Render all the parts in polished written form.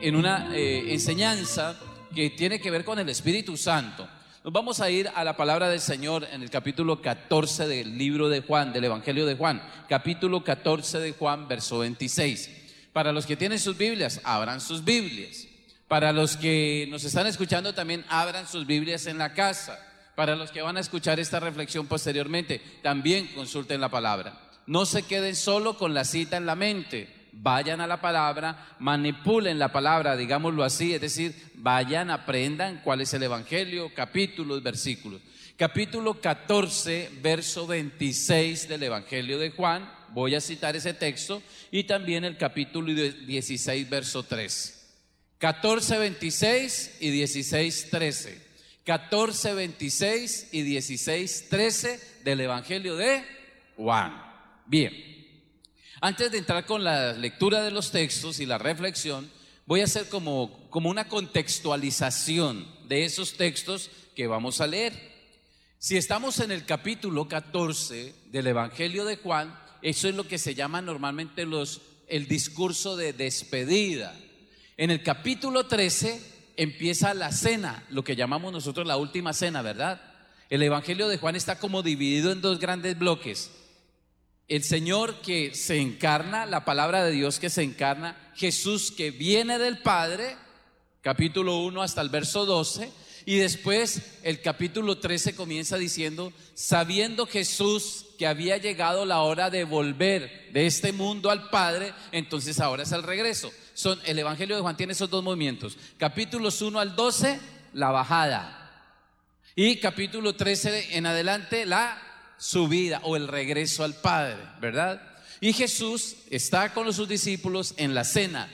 en una enseñanza que tiene que ver con el Espíritu Santo. Nos vamos a ir a la palabra del Señor en el capítulo 14 del libro de Juan, del Evangelio de Juan, capítulo 14 de Juan, verso 26. Para los que tienen sus Biblias, abran sus Biblias. Para los que nos están escuchando también, abran sus Biblias en la casa. Para los que van a escuchar esta reflexión posteriormente, también consulten la palabra. No se queden solo con la cita en la mente, vayan a la palabra, manipulen la palabra, digámoslo así, es decir, vayan, aprendan cuál es el Evangelio, capítulos, versículos. Capítulo 14, verso 26 del Evangelio de Juan, voy a citar ese texto, y también el capítulo 16, verso 3. 14, 26 y 16, 13. 14, 26 y 16, 13 del Evangelio de Juan. Bien, antes de entrar con la lectura de los textos y la reflexión, voy a hacer como una contextualización de esos textos que vamos a leer. Si estamos en el capítulo 14 del Evangelio de Juan, eso es lo que se llama normalmente el discurso de despedida. En el capítulo 13 empieza la cena, lo que llamamos nosotros la última cena, ¿verdad? El Evangelio de Juan está como dividido en dos grandes bloques. El Señor que se encarna, la palabra de Dios que se encarna, Jesús que viene del Padre, capítulo 1 hasta el verso 12, y después el capítulo 13 comienza diciendo, sabiendo Jesús que había llegado la hora de volver de este mundo al Padre, entonces ahora es el regreso. El Evangelio de Juan tiene esos dos movimientos, capítulos 1 al 12, la bajada, y capítulo 13 en adelante, la subida o el regreso al Padre, ¿verdad? Y Jesús está con sus discípulos en la cena,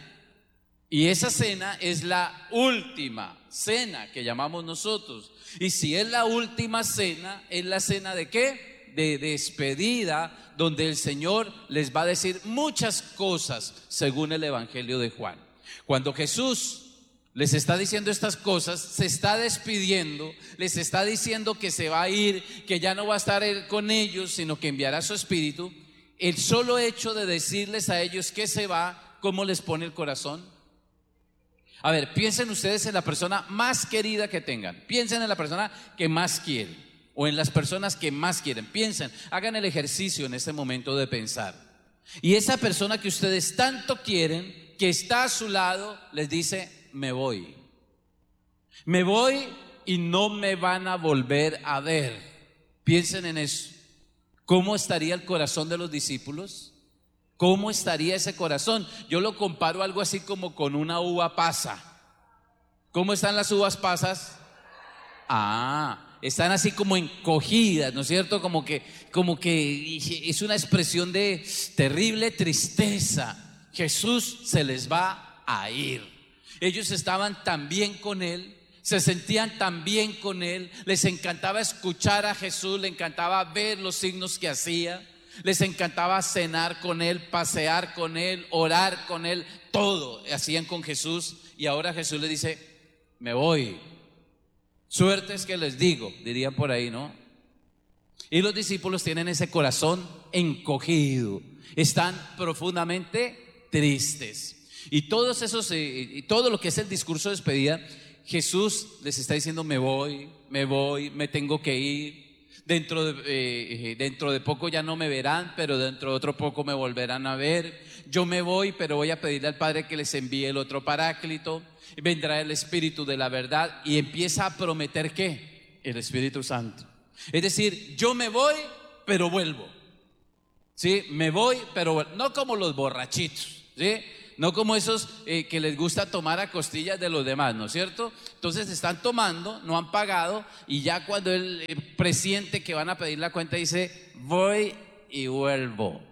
y esa cena es la última cena que llamamos nosotros. Y si es la última cena, ¿es la cena de qué? De despedida, donde el Señor les va a decir muchas cosas según el Evangelio de Juan. Cuando Jesús les está diciendo estas cosas, se está despidiendo, les está diciendo que se va a ir, que ya no va a estar Él con ellos, sino que enviará su Espíritu. El solo hecho de decirles a ellos que se va, ¿cómo les pone el corazón? A ver, piensen ustedes en la persona más querida que tengan, piensen en la persona que más quieren, o en las personas que más quieren, piensen, hagan el ejercicio en este momento de pensar. Y esa persona que ustedes tanto quieren, que está a su lado, les dice, me voy y no me van a volver a ver. Piensen en eso. ¿Cómo estaría el corazón de los discípulos? ¿Cómo estaría ese corazón? Yo lo comparo algo así como con una uva pasa. ¿Cómo están las uvas pasas? Están así como encogidas, ¿no es cierto? Como que es una expresión de terrible tristeza. Jesús se les va a ir. Ellos estaban tan bien con Él, se sentían tan bien con Él, les encantaba escuchar a Jesús, les encantaba ver los signos que hacía, les encantaba cenar con Él, pasear con Él, orar con Él, todo hacían con Jesús. Y ahora Jesús les dice, me voy. Suerte es que les digo, dirían por ahí, ¿no? Y los discípulos tienen ese corazón encogido, están profundamente tristes. Y todos esos, y todo lo que es el discurso de despedida, Jesús les está diciendo, me voy, me tengo que ir. Dentro de poco ya no me verán, pero dentro de otro poco me volverán a ver. Yo me voy, pero voy a pedirle al Padre que les envíe el otro Paráclito. Vendrá el Espíritu de la verdad y empieza a prometer ¿qué? El Espíritu Santo. Es decir, yo me voy, pero vuelvo. ¿Sí? Me voy, pero vuelvo. No como los borrachitos, ¿sí? No como esos que les gusta tomar a costillas de los demás, ¿no es cierto? Entonces están tomando, no han pagado, y ya cuando él presiente que van a pedir la cuenta dice, voy y vuelvo.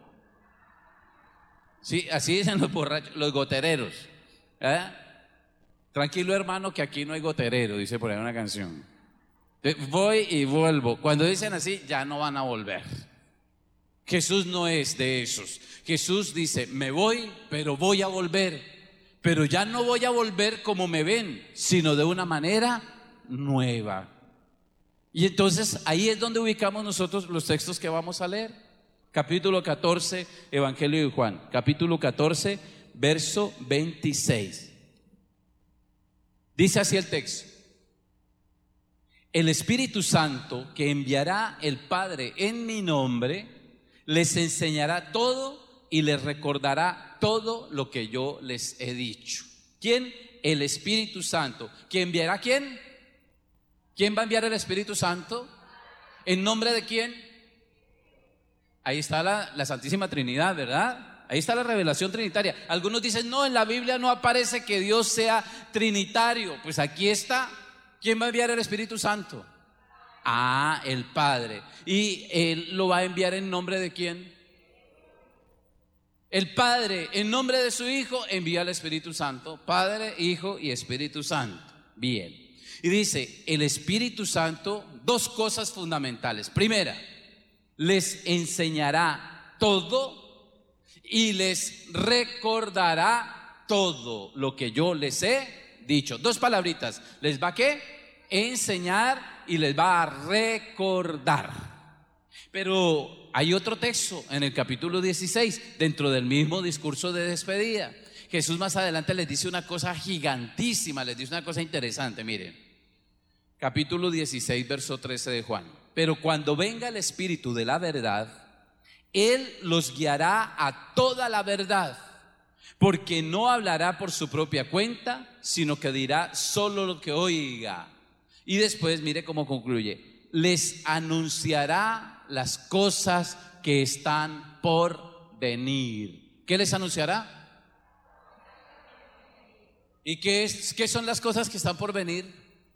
Sí, así dicen los borrachos, los gotereros. Tranquilo hermano que aquí no hay goterero, dice por ahí una canción. Voy y vuelvo. Cuando dicen así ya no van a volver. Jesús no es de esos. Jesús dice, me voy, pero voy a volver. Pero ya no voy a volver como me ven, sino de una manera nueva. Y entonces ahí es donde ubicamos nosotros los textos que vamos a leer. Capítulo 14, Evangelio de Juan. Capítulo 14, verso 26. Dice así el texto: el Espíritu Santo que enviará el Padre en mi nombre, les enseñará todo y les recordará todo lo que yo les he dicho. ¿Quién? El Espíritu Santo. ¿Que enviará a quién? ¿Quién va a enviar el Espíritu Santo? ¿En nombre de quién? Ahí está la Santísima Trinidad, ¿verdad? Ahí está la revelación trinitaria. Algunos dicen, no, en la Biblia no aparece que Dios sea trinitario. Pues aquí está. ¿Quién va a enviar el Espíritu Santo? Ah, el Padre. ¿Y Él lo va a enviar en nombre de quién? El Padre, en nombre de su Hijo, envía al Espíritu Santo. Padre, Hijo y Espíritu Santo. Bien. Y dice, el Espíritu Santo, dos cosas fundamentales. Primera, les enseñará todo y les recordará todo lo que yo les he dicho. Dos palabritas. ¿Les va a qué? Enseñar y les va a recordar. Pero hay otro texto en el capítulo 16, dentro del mismo discurso de despedida. Jesús más adelante les dice una cosa gigantísima, les dice una cosa interesante. Miren, capítulo 16, verso 13 de Juan. Pero cuando venga el Espíritu de la verdad, Él los guiará a toda la verdad, porque no hablará por su propia cuenta, sino que dirá solo lo que oiga. Y después, mire cómo concluye: les anunciará las cosas que están por venir. ¿Qué les anunciará? ¿Y qué son las cosas que están por venir?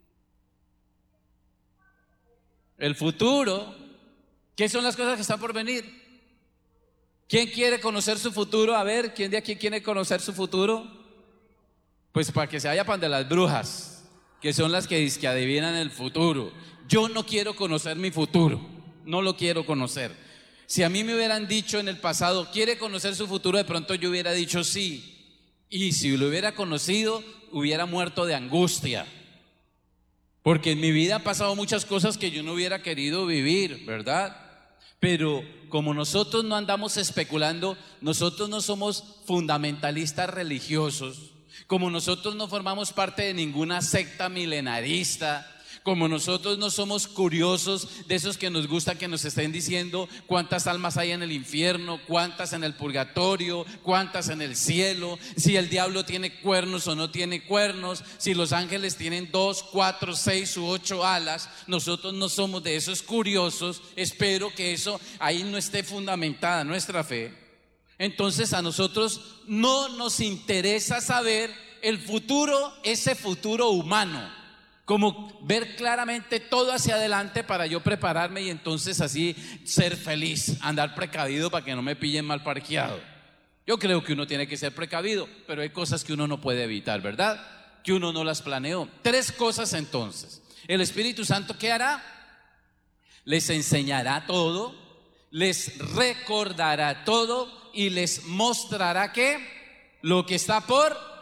El futuro. ¿Qué son las cosas que están por venir? ¿Quién quiere conocer su futuro? A ver, ¿quién de aquí quiere conocer su futuro? Pues para que se vaya pan de las brujas, que son las que adivinan el futuro. Yo no quiero conocer mi futuro, no lo quiero conocer. Si a mí me hubieran dicho en el pasado, ¿quiere conocer su futuro? De pronto yo hubiera dicho sí. Y si lo hubiera conocido, hubiera muerto de angustia. Porque en mi vida han pasado muchas cosas que yo no hubiera querido vivir, ¿verdad? Pero como nosotros no andamos especulando, nosotros no somos fundamentalistas religiosos, como nosotros no formamos parte de ninguna secta milenarista, como nosotros no somos curiosos de esos que nos gusta que nos estén diciendo cuántas almas hay en el infierno, cuántas en el purgatorio, cuántas en el cielo, si el diablo tiene cuernos o no tiene cuernos, si los ángeles tienen 2, 4, 6 u 8 alas. Nosotros no somos de esos curiosos. Espero que eso ahí no esté fundamentada nuestra fe. Entonces a nosotros no nos interesa saber el futuro, ese futuro humano, como ver claramente todo hacia adelante para yo prepararme y entonces así ser feliz, andar precavido para que no me pillen mal parqueado. Yo creo que uno tiene que ser precavido, pero hay cosas que uno no puede evitar, ¿verdad? Que uno no las planeó. Tres cosas entonces. El Espíritu Santo, ¿qué hará? Les enseñará todo, les recordará todo y les mostrará ¿qué? Lo que está por.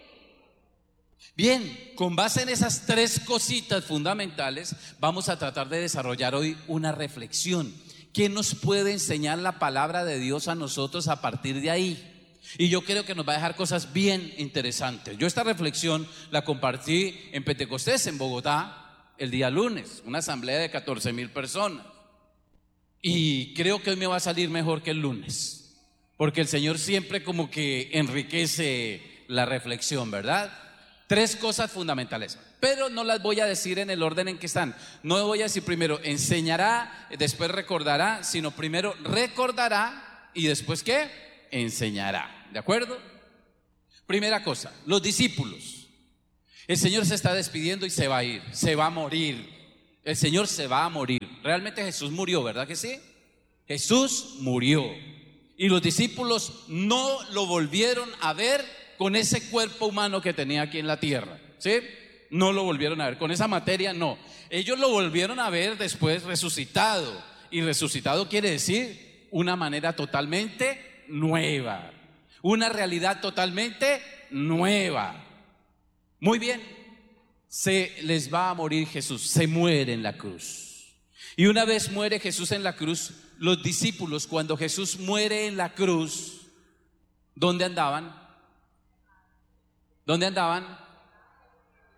Bien, con base en esas tres cositas fundamentales, vamos a tratar de desarrollar hoy una reflexión. ¿Qué nos puede enseñar la palabra de Dios a nosotros a partir de ahí? Y yo creo que nos va a dejar cosas bien interesantes. Yo esta reflexión la compartí en Pentecostés, en Bogotá, el día lunes, una asamblea de 14,000 personas. Y creo que hoy me va a salir mejor que el lunes, porque el Señor siempre como que enriquece la reflexión, ¿verdad? Tres cosas fundamentales, pero no las voy a decir en el orden en que están. No voy a decir primero enseñará, después recordará, sino primero recordará y después ¿qué? Enseñará. ¿De acuerdo? Primera cosa, los discípulos. El Señor se está despidiendo y se va a ir, se va a morir. El Señor se va a morir. Realmente Jesús murió, ¿verdad que sí? Jesús murió. Y los discípulos no lo volvieron a ver con ese cuerpo humano que tenía aquí en la tierra, ¿sí? No lo volvieron a ver, con esa materia no. Ellos lo volvieron a ver después resucitado. Y resucitado quiere decir una manera totalmente nueva, una realidad totalmente nueva. Muy bien, se les va a morir Jesús, se muere en la cruz. Y una vez muere Jesús en la cruz, los discípulos, cuando Jesús muere en la cruz, ¿dónde andaban? ¿Dónde andaban?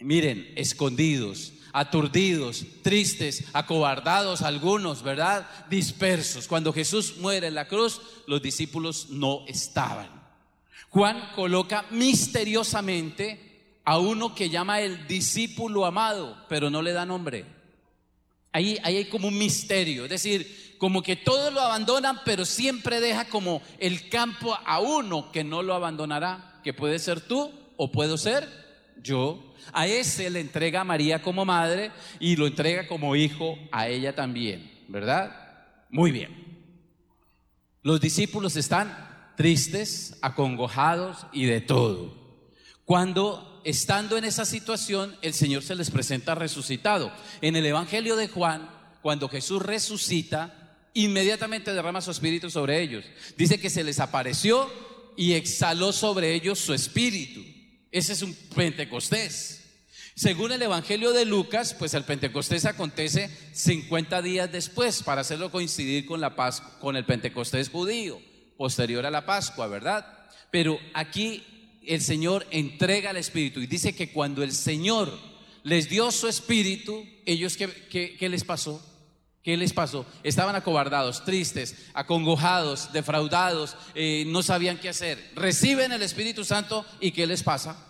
miren, escondidos, aturdidos, tristes, acobardados algunos, ¿verdad? Dispersos. Cuando Jesús muere en la cruz, los discípulos no estaban. Juan coloca misteriosamente a uno que llama el discípulo amado, pero no le da nombre. Ahí hay como un misterio, es decir, como que todos lo abandonan, pero siempre deja como el campo a uno que no lo abandonará, que puede ser tú o puedo ser yo. A ese le entrega a María como madre y lo entrega como hijo a ella también, ¿verdad? Muy bien. Los discípulos están tristes, acongojados y de todo. Cuando, estando en esa situación, el Señor se les presenta resucitado. En el Evangelio de Juan, cuando Jesús resucita, inmediatamente derrama su espíritu sobre ellos. Dice que se les apareció y exhaló sobre ellos su espíritu. Ese es un Pentecostés. Según el Evangelio de Lucas, pues el Pentecostés acontece 50 días después, para hacerlo coincidir con la Pascua, con el Pentecostés judío, posterior a la Pascua, ¿verdad? Pero aquí el Señor entrega el Espíritu y dice que cuando el Señor les dio su Espíritu, ellos, ¿qué les pasó? ¿Qué les pasó? Estaban acobardados, tristes, acongojados, defraudados, no sabían qué hacer. Reciben el Espíritu Santo y ¿qué les pasa?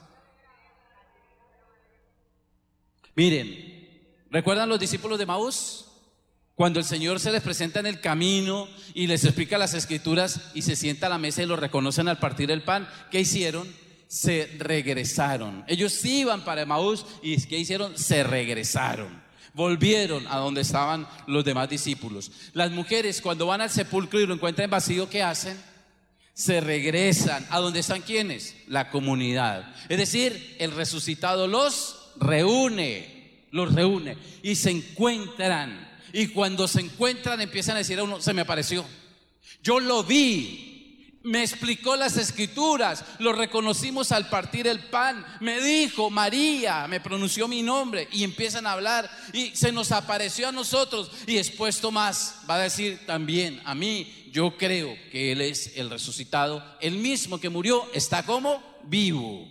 Miren, ¿recuerdan los discípulos de Maús? Cuando el Señor se les presenta en el camino y les explica las Escrituras y se sienta a la mesa y lo reconocen al partir el pan, ¿qué hicieron? Se regresaron. Ellos iban para Maús y ¿qué hicieron? Se regresaron. Volvieron a donde estaban los demás discípulos. Las mujeres, cuando van al sepulcro y lo encuentran vacío, ¿qué hacen? Se regresan. ¿A dónde están quiénes? La comunidad. Es decir, el resucitado los reúne y se encuentran. Y cuando se encuentran empiezan a decir a uno: se me apareció, yo lo vi, me explicó las Escrituras, lo reconocimos al partir el pan, me dijo María, me pronunció mi nombre, y empiezan a hablar y se nos apareció a nosotros. Y después Tomás va a decir también a mí: yo creo que Él es el resucitado, el mismo que murió está como vivo.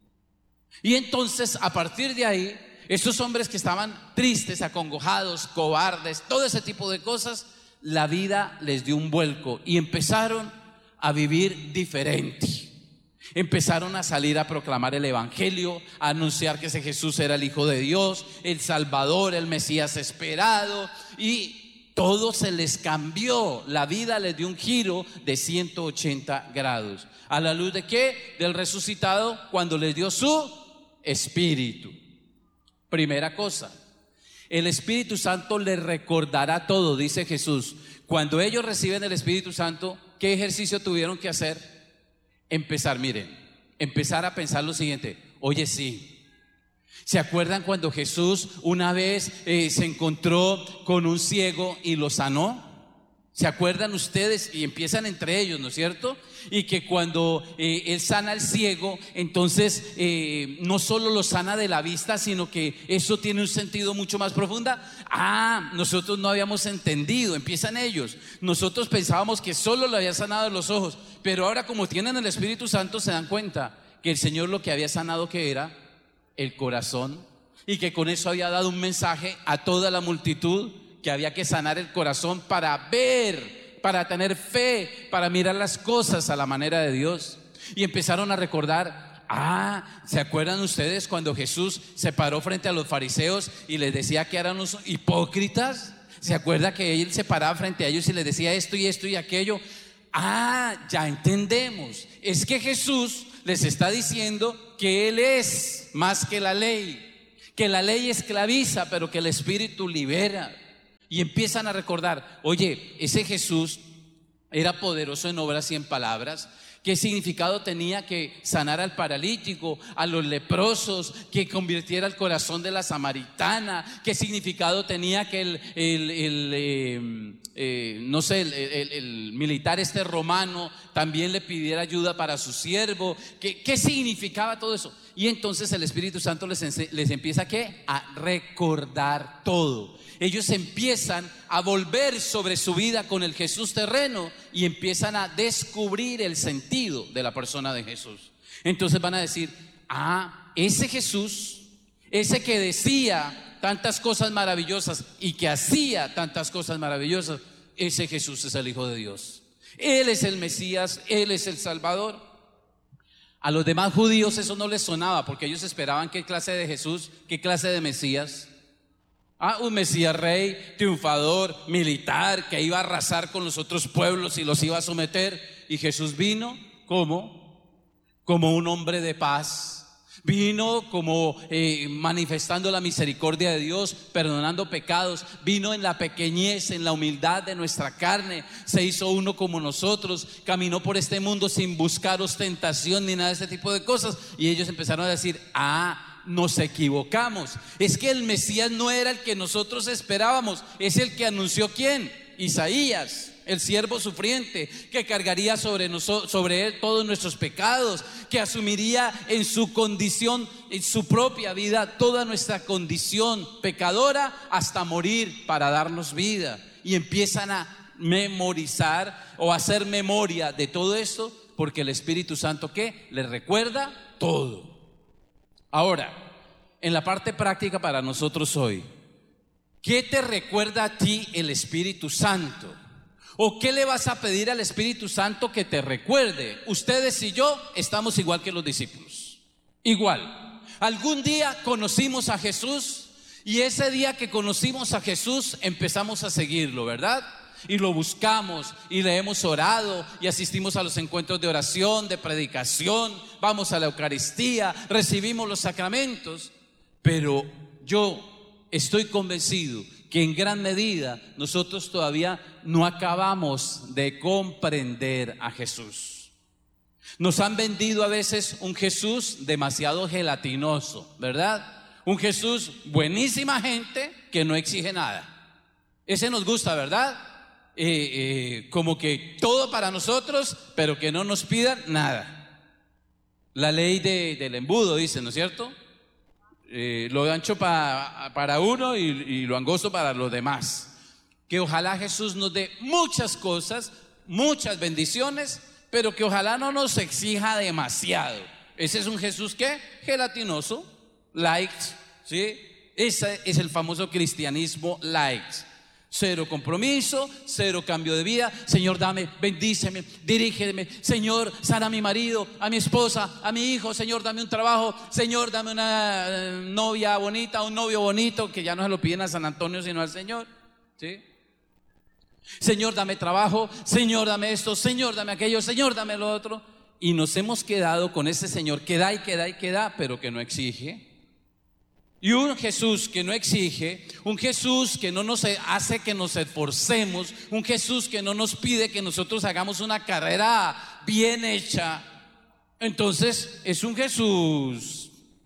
Y entonces a partir de ahí, estos hombres que estaban tristes, acongojados, cobardes, todo ese tipo de cosas, la vida les dio un vuelco y empezaron a vivir diferente. Empezaron a salir a proclamar el Evangelio, a anunciar que ese Jesús era el Hijo de Dios, el Salvador, el Mesías esperado, y todo se les cambió. La vida les dio un giro de 180 grados. ¿A la luz de qué? Del resucitado, cuando les dio su Espíritu. Primera cosa, el Espíritu Santo les recordará todo, dice Jesús. Cuando ellos reciben el Espíritu Santo, ¿qué ejercicio tuvieron que hacer? Empezar a pensar lo siguiente: oye, sí, ¿se acuerdan cuando Jesús una vez se encontró con un ciego y lo sanó? ¿Se acuerdan ustedes? Y empiezan entre ellos, ¿no es cierto? Y que cuando Él sana al ciego, entonces no solo lo sana de la vista, sino que eso tiene un sentido mucho más profundo. Nosotros no habíamos entendido, empiezan ellos. Nosotros pensábamos que solo lo había sanado de los ojos, pero ahora, como tienen el Espíritu Santo, se dan cuenta que el Señor lo que había sanado, que era el corazón, y que con eso había dado un mensaje a toda la multitud, que había que sanar el corazón para ver, para tener fe, para mirar las cosas a la manera de Dios. Y empezaron a recordar: ¿se acuerdan ustedes cuando Jesús se paró frente a los fariseos y les decía que eran unos hipócritas? ¿Se acuerda que Él se paraba frente a ellos y les decía esto y esto y aquello? Ya entendemos. Es que Jesús les está diciendo que Él es más que la ley esclaviza, pero que el Espíritu libera. Y empiezan a recordar: oye, ese Jesús era poderoso en obras y en palabras. ¿Qué significado tenía que sanara al paralítico, a los leprosos, que convirtiera el corazón de la samaritana? ¿Qué significado tenía que el militar romano también le pidiera ayuda para su siervo? ¿Qué significaba todo eso? Y entonces el Espíritu Santo les empieza a recordar todo. Ellos empiezan a volver sobre su vida con el Jesús terreno y empiezan a descubrir el sentido de la persona de Jesús. Entonces van a decir: ese Jesús ese que decía tantas cosas maravillosas y que hacía tantas cosas maravillosas, ese Jesús es el Hijo de Dios. Él es el Mesías, Él es el Salvador. A los demás judíos eso no les sonaba, porque ellos esperaban qué clase de Jesús, qué clase de Mesías. Un Mesías rey, triunfador, militar, que iba a arrasar con los otros pueblos y los iba a someter. Y Jesús vino como un hombre de paz. Vino como manifestando la misericordia de Dios, perdonando pecados. Vino en la pequeñez, en la humildad de nuestra carne. Se hizo uno como nosotros. Caminó por este mundo sin buscar ostentación ni nada de ese tipo de cosas. Y ellos empezaron a decir, nos equivocamos. Es que el Mesías no era el que nosotros esperábamos. Es el que anunció ¿quién? Isaías, el siervo sufriente, que cargaría sobre él todos nuestros pecados, que asumiría en su condición, en su propia vida, toda nuestra condición pecadora hasta morir para darnos vida. Y empiezan a memorizar o a hacer memoria de todo esto, porque el Espíritu Santo ¿qué? Les recuerda todo. Ahora, en la parte práctica para nosotros hoy, ¿qué te recuerda a ti el Espíritu Santo? ¿O qué le vas a pedir al Espíritu Santo que te recuerde? Ustedes y yo estamos igual que los discípulos. Igual. Algún día conocimos a Jesús y ese día que conocimos a Jesús empezamos a seguirlo, ¿verdad? Y lo buscamos y le hemos orado y asistimos a los encuentros de oración, de predicación, vamos a la Eucaristía, recibimos los sacramentos. Pero yo estoy convencido que en gran medida nosotros todavía no acabamos de comprender a Jesús. Nos han vendido a veces un Jesús demasiado gelatinoso, ¿verdad? Un Jesús buenísima gente que no exige nada. Ese nos gusta, ¿verdad? Como que todo para nosotros, pero que no nos pidan nada. La ley del embudo dice, ¿no es cierto? Lo ancho para uno y lo angosto para los demás. Que ojalá Jesús nos dé muchas cosas, muchas bendiciones, pero que ojalá no nos exija demasiado. Ese es un Jesús ¿qué? Gelatinoso, light, ¿sí? Ese es el famoso cristianismo light. Cero compromiso, cero cambio de vida. Señor, dame, bendíceme, dirígeme. Señor, sana a mi marido, a mi esposa, a mi hijo. Señor, dame un trabajo. Señor, dame una novia bonita, un novio bonito, que ya no se lo piden a San Antonio sino al Señor, ¿sí? Señor, dame trabajo. Señor, dame esto. Señor, dame aquello. Señor, dame lo otro. Y nos hemos quedado con ese Señor que da y que da y que da, pero que no exige. Y un Jesús que no exige, un Jesús que no nos hace que nos esforcemos, un Jesús que no nos pide que nosotros hagamos una carrera bien hecha. Entonces es un Jesús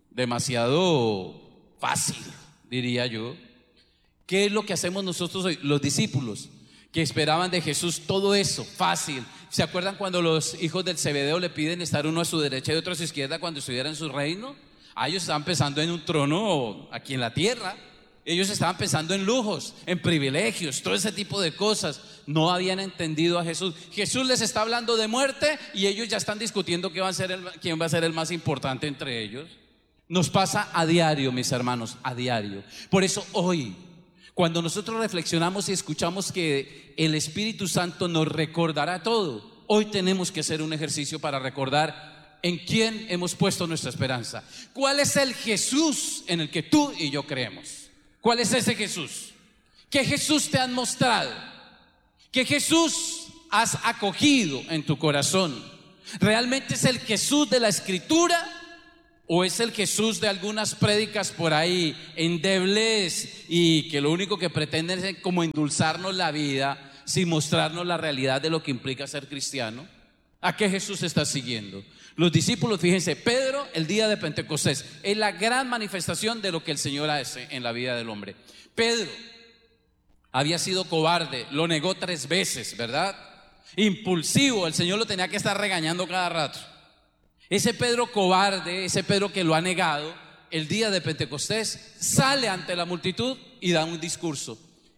demasiado fácil, diría yo. ¿Qué es lo que hacemos nosotros hoy? Los discípulos que esperaban de Jesús todo eso, fácil. ¿Se acuerdan cuando los hijos del Zebedeo le piden estar uno a su derecha y otro a su izquierda cuando estuviera en su reino? Ellos estaban pensando en un trono aquí en la tierra. Ellos estaban pensando en lujos, en privilegios, todo ese tipo de cosas. No habían entendido a Jesús. Jesús les está hablando de muerte y ellos ya están discutiendo quién va a ser el más importante entre ellos. Nos pasa a diario, mis hermanos, a diario. Por eso hoy, cuando nosotros reflexionamos y escuchamos que el Espíritu Santo nos recordará todo, hoy tenemos que hacer un ejercicio para recordar ¿en quién hemos puesto nuestra esperanza? ¿Cuál es el Jesús en el que tú y yo creemos? ¿Cuál es ese Jesús? ¿Qué Jesús te han mostrado? ¿Qué Jesús has acogido en tu corazón? ¿Realmente es el Jesús de la Escritura? ¿O es el Jesús de algunas prédicas por ahí endebles y que lo único que pretenden es como endulzarnos la vida sin mostrarnos la realidad de lo que implica ser cristiano? ¿A qué Jesús estás siguiendo? Los discípulos, fíjense, Pedro el día de Pentecostés es la gran manifestación de lo que el Señor hace en la vida del hombre. Pedro había sido cobarde, lo negó 3 veces, ¿verdad? Impulsivo, el Señor lo tenía que estar regañando cada rato. Ese Pedro cobarde, ese Pedro que lo ha negado, el día de Pentecostés sale ante la multitud y da un discurso.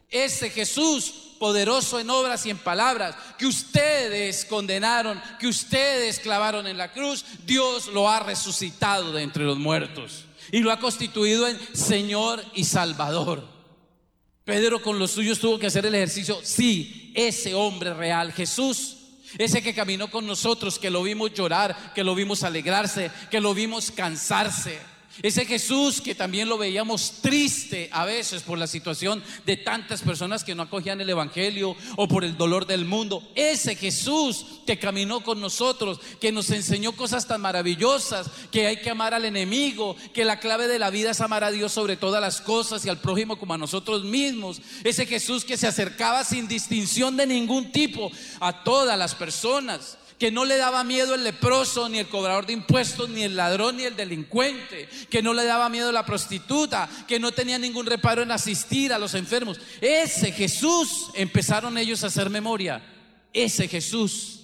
Ese Jesús, poderoso en obras y en palabras, que ustedes condenaron, que ustedes clavaron en la cruz, Dios lo ha resucitado de entre los muertos y lo ha constituido en Señor y Salvador. Pedro con los suyos tuvo que hacer el ejercicio. Sí, ese hombre real, Jesús, ese que caminó con nosotros, que lo vimos llorar, que lo vimos alegrarse, que lo vimos cansarse. Ese Jesús que también lo veíamos triste a veces por la situación de tantas personas que no acogían el evangelio o por el dolor del mundo. Ese Jesús que caminó con nosotros, que nos enseñó cosas tan maravillosas, que hay que amar al enemigo, que la clave de la vida es amar a Dios sobre todas las cosas y al prójimo como a nosotros mismos. Ese Jesús que se acercaba sin distinción de ningún tipo a todas las personas, que no le daba miedo el leproso, ni el cobrador de impuestos, ni el ladrón, ni el delincuente, que no le daba miedo la prostituta, que no tenía ningún reparo en asistir a los enfermos. Ese Jesús, empezaron ellos a hacer memoria, ese Jesús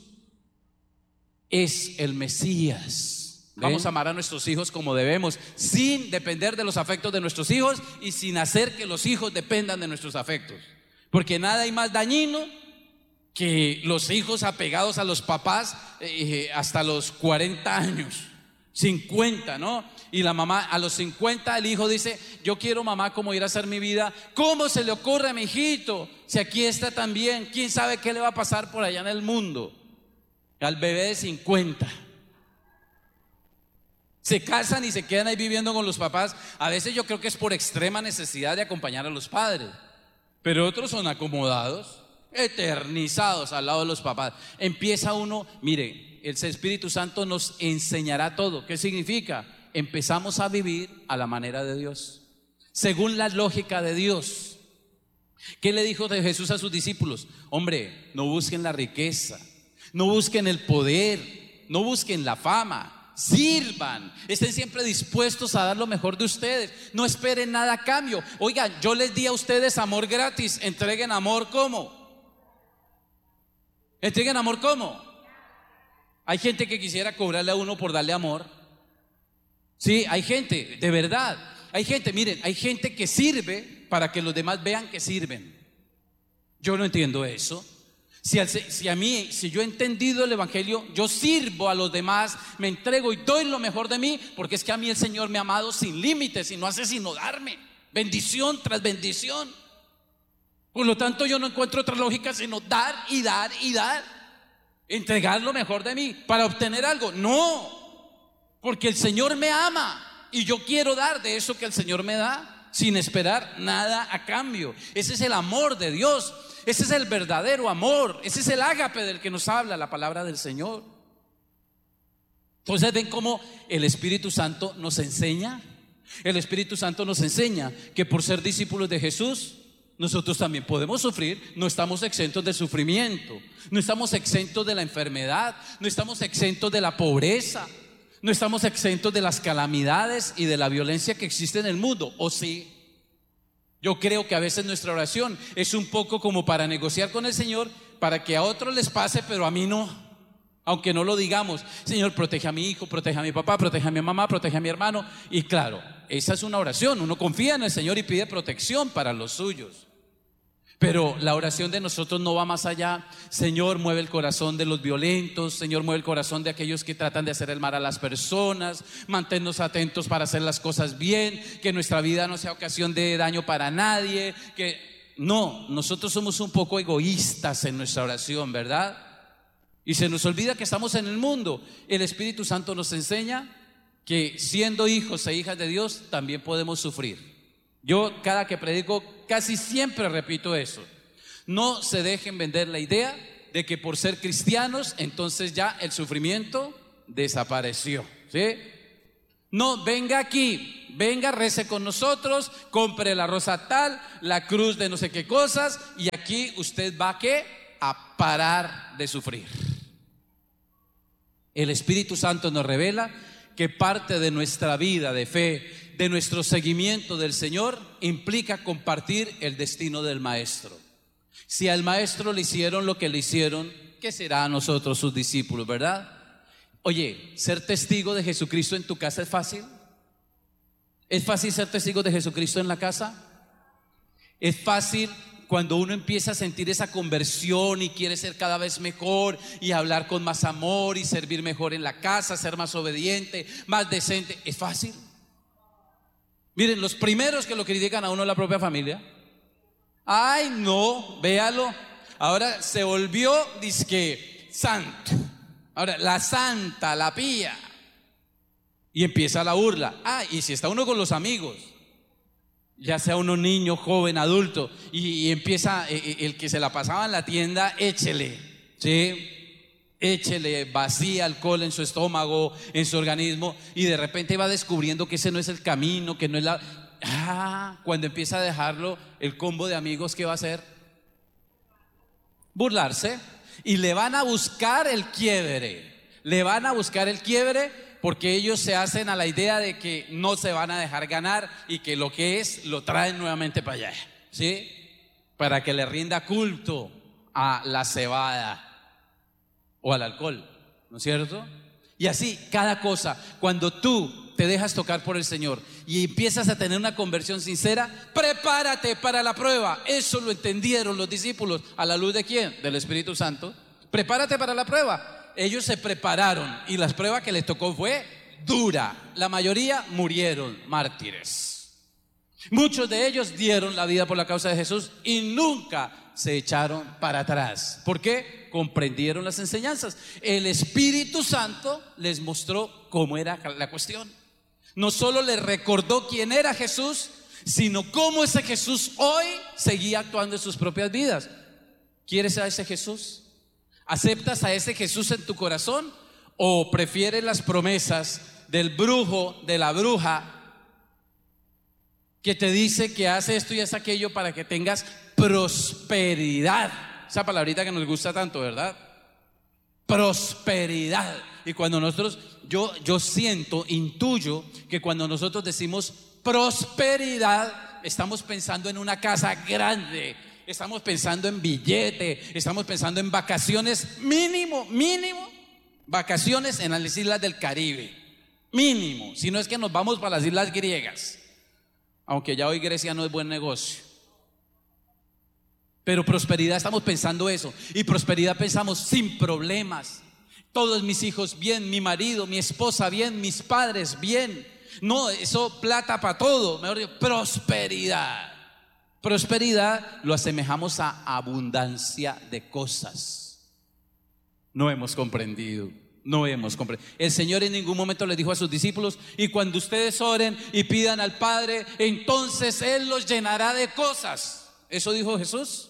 es el Mesías. Vamos a amar a nuestros hijos como debemos, sin depender de los afectos de nuestros hijos y sin hacer que los hijos dependan de nuestros afectos, porque nada hay más dañino que los hijos apegados a los papás hasta los 40 años, 50, ¿no? Y la mamá a los 50, el hijo dice: yo quiero, mamá, cómo ir a hacer mi vida. ¿Cómo se le ocurre a mi hijito? Si aquí está también, ¿quién sabe qué le va a pasar por allá en el mundo? Al bebé de 50 se casan y se quedan ahí viviendo con los papás. A veces yo creo que es por extrema necesidad de acompañar a los padres, pero otros son acomodados, eternizados al lado de los papás. Empieza uno, mire, el Espíritu Santo nos enseñará todo. ¿Qué significa? Empezamos a vivir a la manera de Dios, según la lógica de Dios. ¿Qué le dijo de Jesús a sus discípulos? Hombre, no busquen la riqueza, no busquen el poder, no busquen la fama. Sirvan, estén siempre dispuestos a dar lo mejor de ustedes, no esperen nada a cambio. Oigan, yo les di a ustedes amor gratis, entreguen amor. ¿Cómo? ¿Entreguen amor cómo? Hay gente que quisiera cobrarle a uno por darle amor. Sí, hay gente, de verdad. Hay gente, miren, hay gente que sirve para que los demás vean que sirven. Yo no entiendo eso. Si yo he entendido el evangelio, yo sirvo a los demás, me entrego y doy lo mejor de mí, porque es que a mí el Señor me ha amado sin límites y no hace sino darme bendición tras bendición. Por lo tanto, yo no encuentro otra lógica sino dar y dar y dar, entregar lo mejor de mí para obtener algo. No, porque el Señor me ama y yo quiero dar de eso que el Señor me da sin esperar nada a cambio. Ese es el amor de Dios, ese es el verdadero amor, ese es el ágape del que nos habla la palabra del Señor. Entonces ven cómo el Espíritu Santo nos enseña. El Espíritu Santo nos enseña que por ser discípulos de Jesús nosotros también podemos sufrir. No estamos exentos del sufrimiento, no estamos exentos de la enfermedad, no estamos exentos de la pobreza, no estamos exentos de las calamidades y de la violencia que existe en el mundo. ¿O sí? Yo creo que a veces nuestra oración es un poco como para negociar con el Señor, para que a otros les pase pero a mí no. Aunque no lo digamos: Señor, protege a mi hijo, protege a mi papá, protege a mi mamá, protege a mi hermano. Y claro, esa es una oración, uno confía en el Señor y pide protección para los suyos. Pero la oración de nosotros no va más allá. Señor, mueve el corazón de los violentos, Señor, mueve el corazón de aquellos que tratan de hacer el mal a las personas. Manténnos atentos para hacer las cosas bien, que nuestra vida no sea ocasión de daño para nadie. No, nosotros somos un poco egoístas en nuestra oración, ¿verdad? Y se nos olvida que estamos en el mundo. El Espíritu Santo nos enseña que siendo hijos e hijas de Dios también podemos sufrir. Yo cada que predico casi siempre repito eso: no se dejen vender la idea de que por ser cristianos entonces ya el sufrimiento desapareció, ¿sí? No, venga aquí, venga, rece con nosotros, compre la rosa tal, la cruz de no sé qué cosas, y aquí usted va a parar de sufrir. El Espíritu Santo nos revela que parte de nuestra vida de fe, de nuestro seguimiento del Señor, implica compartir el destino del Maestro. Si al Maestro le hicieron lo que le hicieron, ¿qué será a nosotros, sus discípulos, verdad? Oye, ¿ser testigo de Jesucristo en tu casa es fácil? ¿Es fácil ser testigo de Jesucristo en la casa? ¿Es fácil cuando uno empieza a sentir esa conversión y quiere ser cada vez mejor y hablar con más amor y servir mejor en la casa, ser más obediente, más decente, ¿es fácil? Miren, los primeros que lo critican a uno es la propia familia. Ay, no, véalo. Ahora se volvió dizque santo. Ahora, la santa, la pía. Y empieza la burla. Y si está uno con los amigos, ya sea uno niño, joven, adulto, y empieza el que se la pasaba en la tienda, échele, ¿sí? Échele, vacía alcohol en su estómago, en su organismo, y de repente va descubriendo que ese no es el camino, que no es la... cuando empieza a dejarlo, el combo de amigos, ¿qué va a hacer? Burlarse. Y le van a buscar el quiebre. Le van a buscar el quiebre porque ellos se hacen a la idea de que no se van a dejar ganar y que lo que es, lo traen nuevamente para allá, ¿sí? Para que le rinda culto a la cebada o al alcohol, ¿no es cierto? Y así, cada cosa, cuando tú te dejas tocar por el Señor y empiezas a tener una conversión sincera, prepárate para la prueba. Eso lo entendieron los discípulos. ¿A la luz de quién? Del Espíritu Santo. Prepárate para la prueba. Ellos se prepararon y la prueba que les tocó fue dura. La mayoría murieron mártires. Muchos de ellos dieron la vida por la causa de Jesús y nunca se echaron para atrás. ¿Por qué? Comprendieron las enseñanzas. El Espíritu Santo les mostró cómo era la cuestión. No solo les recordó quién era Jesús, sino cómo ese Jesús hoy seguía actuando en sus propias vidas. ¿Quieres a ese Jesús? ¿Aceptas a ese Jesús en tu corazón? ¿O prefieres las promesas del brujo, de la bruja, que te dice que hace esto y hace aquello para que tengas prosperidad? Esa palabrita que nos gusta tanto, ¿verdad? Prosperidad. Y cuando nosotros, yo siento, intuyo que cuando nosotros decimos prosperidad, estamos pensando en una casa grande, estamos pensando en billete, estamos pensando en vacaciones, mínimo, vacaciones en las islas del Caribe, mínimo, si no es que nos vamos para las islas griegas, aunque ya hoy Grecia no es buen negocio. Pero prosperidad, estamos pensando eso. Y prosperidad pensamos sin problemas. Todos mis hijos bien, mi marido, mi esposa bien, mis padres bien. No, eso plata para todo. Mejor dicho, prosperidad. Prosperidad lo asemejamos a abundancia de cosas. No hemos comprendido. El Señor en ningún momento les dijo a sus discípulos: y cuando ustedes oren y pidan al Padre, entonces Él los llenará de cosas. ¿Eso dijo Jesús?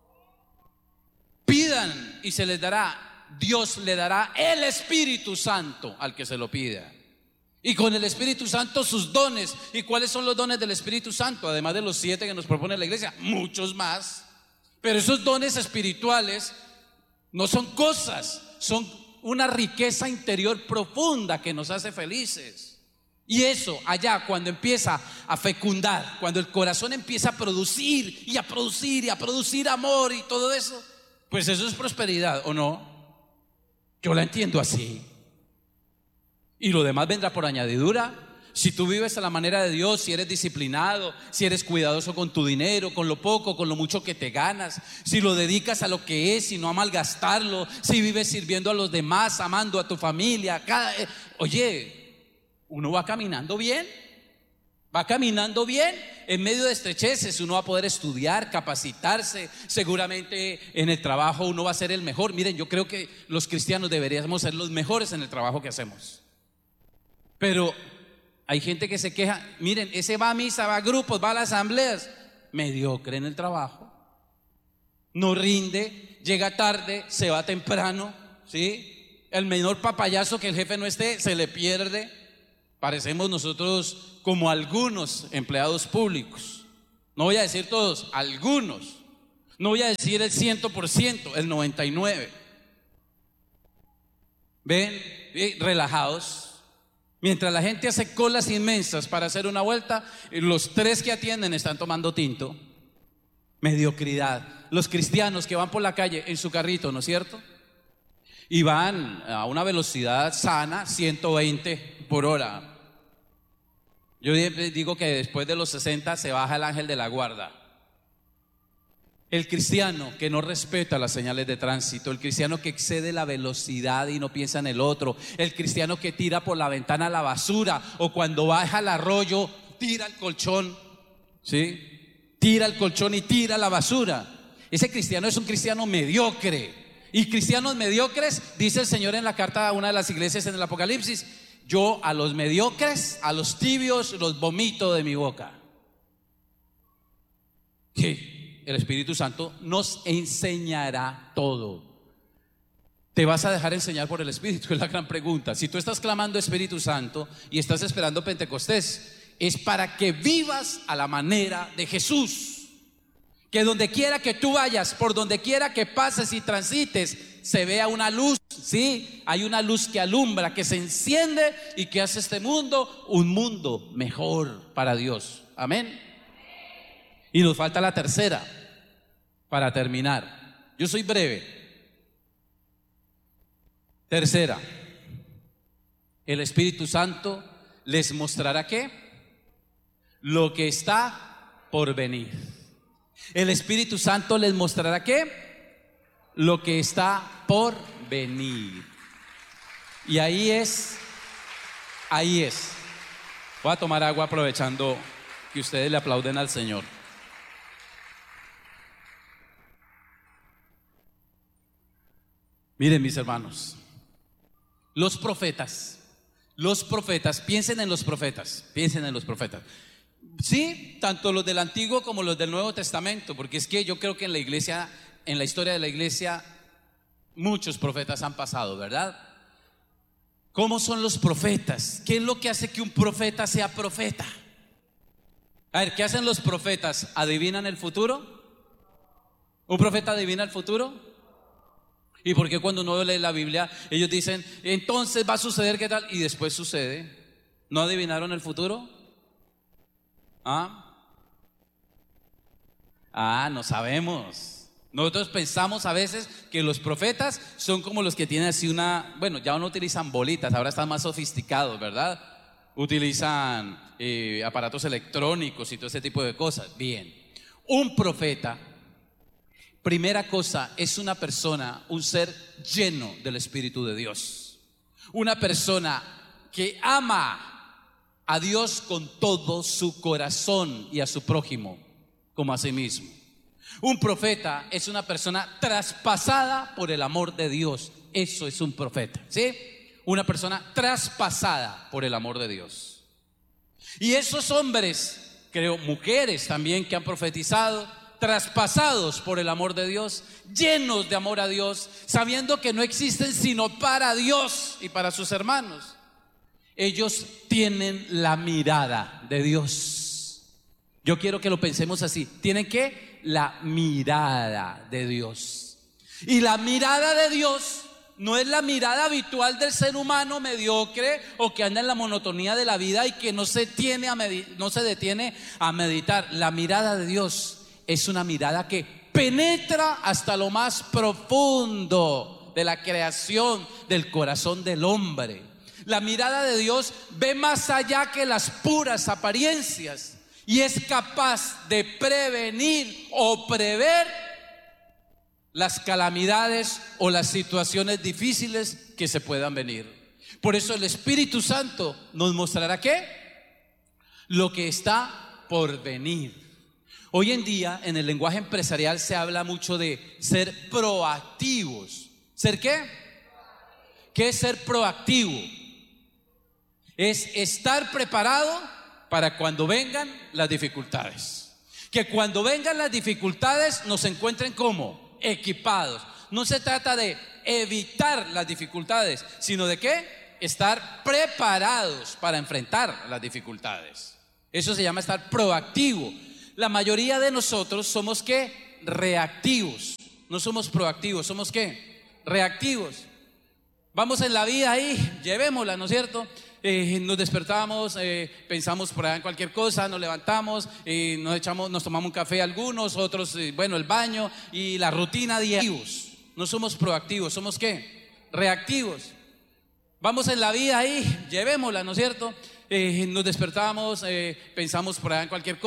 Pidan y se les dará. Dios le dará el Espíritu Santo al que se lo pida. Y con el Espíritu Santo sus dones. ¿Y cuáles son los dones del Espíritu Santo? Además de los 7 que nos propone la iglesia, muchos más. Pero esos dones espirituales no son cosas, son una riqueza interior profunda que nos hace felices. Y eso allá cuando empieza a fecundar, cuando el corazón empieza a producir y a producir y a producir amor y todo eso, pues eso es prosperidad, ¿o no? Yo la entiendo así. Y lo demás vendrá por añadidura. Si tú vives a la manera de Dios, si eres disciplinado, si eres cuidadoso con tu dinero, con lo poco, con lo mucho que te ganas, si lo dedicas a lo que es y no a malgastarlo, si vives sirviendo a los demás, amando a tu familia, oye, uno va caminando bien. En medio de estrecheces uno va a poder estudiar, capacitarse. Seguramente en el trabajo uno va a ser el mejor. Miren, yo creo que los cristianos deberíamos ser los mejores en el trabajo que hacemos. Pero hay gente que se queja. Miren, ese va a misa, va a grupos, va a las asambleas. Mediocre en el trabajo. No rinde, llega tarde, se va temprano, ¿sí? El menor papayazo que el jefe no esté, se le pierde. Parecemos nosotros como algunos empleados públicos. No voy a decir todos, algunos. No voy a decir el 100%, el 99%. ¿Ven? Relajados. Mientras la gente hace colas inmensas para hacer una vuelta, los 3 que atienden están tomando tinto. Mediocridad. Los cristianos que van por la calle en su carrito, ¿no es cierto? Y van a una velocidad sana, 120 por hora. Yo digo que después de los 60 se baja el ángel de la guarda. El cristiano que no respeta las señales de tránsito, el cristiano que excede la velocidad y no piensa en el otro, el cristiano que tira por la ventana la basura o cuando baja al arroyo tira el colchón, ¿sí? Tira el colchón y tira la basura. Ese cristiano es un cristiano mediocre. Y cristianos mediocres, dice el Señor en la carta a una de las iglesias en el Apocalipsis: yo a los mediocres, a los tibios, los vomito de mi boca. Que el Espíritu Santo nos enseñará todo. ¿Te vas a dejar enseñar por el Espíritu? Es la gran pregunta. Si tú estás clamando Espíritu Santo y estás esperando Pentecostés, es para que vivas a la manera de Jesús. Que donde quiera que tú vayas, por donde quiera que pases y transites, se vea una luz, ¿sí? Hay una luz que alumbra, que se enciende y que hace este mundo un mundo mejor para Dios. Amén. Y nos falta la tercera para terminar. Yo soy breve. Tercera, el Espíritu Santo les mostrará ¿qué? Lo que está por venir. El Espíritu Santo les mostrará ¿qué? Lo que está por venir. Y ahí es. Voy a tomar agua aprovechando que ustedes le aplauden al Señor. Miren, mis hermanos, los profetas, piensen en los profetas. Sí, tanto los del Antiguo como los del Nuevo Testamento, porque es que yo creo que en la iglesia, en la historia de la iglesia, muchos profetas han pasado, ¿verdad? ¿Cómo son los profetas? ¿Qué es lo que hace que un profeta sea profeta? A ver, ¿qué hacen los profetas? ¿Adivinan el futuro? ¿Un profeta adivina el futuro? ¿Y por qué cuando uno lee la Biblia ellos dicen, entonces va a suceder qué tal? Y después sucede. ¿No adivinaron el futuro? No sabemos. Nosotros pensamos a veces que los profetas son como los que tienen así una, bueno, ya no utilizan bolitas, ahora están más sofisticados, ¿verdad? Utilizan aparatos electrónicos y todo ese tipo de cosas. Bien, un profeta, primera cosa, es una persona, un ser lleno del Espíritu de Dios. Una persona que ama a Dios con todo su corazón y a su prójimo como a sí mismo. Un profeta es una persona traspasada por el amor de Dios. Eso es un profeta, ¿sí? Una persona traspasada por el amor de Dios. Y esos hombres, creo mujeres también que han profetizado, traspasados por el amor de Dios, llenos de amor a Dios, sabiendo que no existen sino para Dios y para sus hermanos. Ellos tienen la mirada de Dios. Yo quiero que lo pensemos así. ¿Tienen qué? La mirada de Dios. Y la mirada de Dios no es la mirada habitual del ser humano mediocre o que anda en la monotonía de la vida y que no se detiene a meditar. La mirada de Dios es una mirada que penetra hasta lo más profundo de la creación, del corazón del hombre. La mirada de Dios ve más allá que las puras apariencias y es capaz de prevenir o prever las calamidades o las situaciones difíciles que se puedan venir. Por eso el Espíritu Santo nos mostrará ¿qué? Lo que está por venir. Hoy en día en el lenguaje empresarial se habla mucho de ser proactivos. ¿Ser qué? ¿Qué es ser proactivo? Es estar preparado para cuando vengan las dificultades. Que cuando vengan las dificultades nos encuentren como equipados. No se trata de evitar las dificultades, sino de ¿qué? Estar preparados para enfrentar las dificultades. Eso se llama estar proactivo. La mayoría de nosotros somos ¿qué? Reactivos. No somos proactivos, somos ¿qué? Reactivos. Vamos en la vida ahí, llevémosla, ¿no es cierto? Nos despertamos, pensamos por allá en cualquier cosa, nos levantamos, nos tomamos un café algunos, otros, el baño y la rutina diaria. No somos proactivos, somos ¿qué? Reactivos. Vamos en la vida ahí, llevémosla, ¿no es cierto? Nos despertamos, pensamos por allá en cualquier cosa.